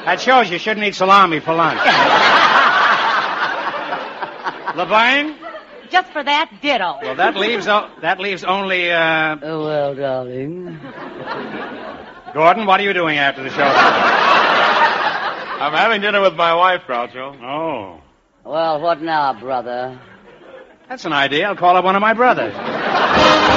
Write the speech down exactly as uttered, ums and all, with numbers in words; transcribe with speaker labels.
Speaker 1: That shows you shouldn't eat salami for lunch. Laverne?
Speaker 2: Just for that, ditto.
Speaker 1: Well, that leaves o- that leaves only, uh...
Speaker 3: Oh, well, darling.
Speaker 1: Gordon, what are you doing after the show?
Speaker 4: I'm having dinner with my wife, Groucho.
Speaker 1: Oh.
Speaker 3: Well, what now, brother?
Speaker 1: That's an idea. I'll call up one of my brothers.